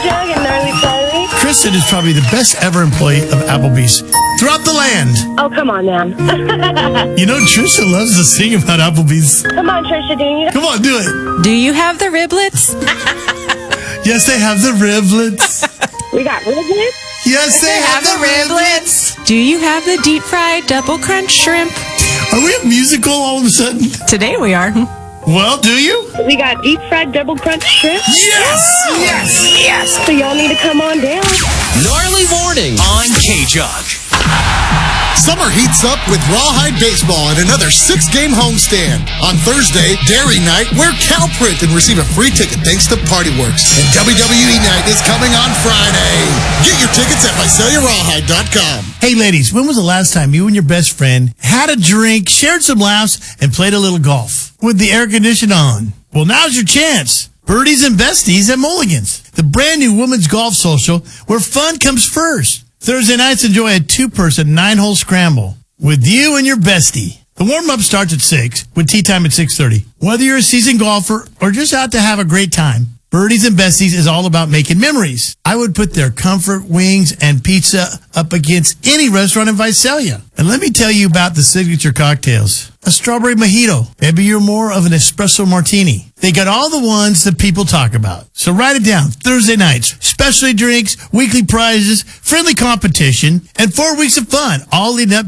Jug and Gnarly Charlie. Kristen is probably the best ever employee of Applebee's throughout the land. Oh, come on now. You know, Trisha loves to sing about Applebee's. Come on, Trisha Dean. Come on, do it. Do you have the riblets? Yes, they have the riblets. We got riblets? Yes, they have the riblets. Do you have the deep fried double crunch shrimp? Are we a musical all of a sudden? Today we are. Well, do you? We got deep fried double crunch shrimp. Yes! Yes! Yes! So y'all need to come on down. Gnarly Morning on K-Jug. Summer heats up with Rawhide Baseball and another 6-game homestand. On Thursday, Dairy Night, wear Calprint and receive a free ticket thanks to PartyWorks. And WWE Night is coming on Friday. Get your tickets at MyCellulaRawhide.com. Hey, ladies, when was the last time you and your best friend had a drink, shared some laughs, and played a little golf with the air conditioner on? Well, now's your chance. Birdies and Besties at Mulligan's, the brand new women's golf social where fun comes first. Thursday nights, enjoy a 2-person 9-hole scramble with you and your bestie. The warm-up starts at 6 with tea time at 6:30. Whether you're a seasoned golfer or just out to have a great time, Birdies and Besties is all about making memories. I would put their comfort, wings, and pizza up against any restaurant in Visalia. And let me tell you about the signature cocktails. A strawberry mojito. Maybe you're more of an espresso martini. They got all the ones that people talk about. So write it down. Thursday nights, specialty drinks, weekly prizes, friendly competition, and 4 weeks of fun, all leading up